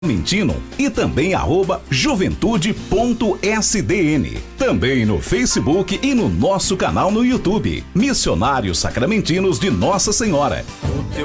Sacramentino e também @juventude.sdn. Também no Facebook e no nosso canal no YouTube, Missionários Sacramentinos de Nossa Senhora.